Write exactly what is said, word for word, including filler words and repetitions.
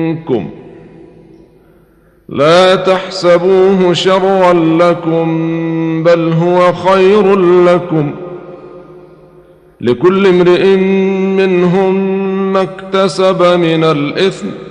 منكم لا تحسبوه شرا لكم بل هو خير لكم لكل امرئ منهم ما اكتسب من الإثم